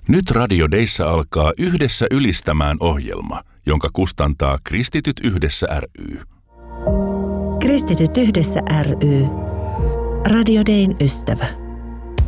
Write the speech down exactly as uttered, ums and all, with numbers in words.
Nyt Radio Dayssä alkaa Yhdessä ylistämään ohjelma, jonka kustantaa Kristityt Yhdessä ry. Kristityt Yhdessä ry. Radio Dayn ystävä.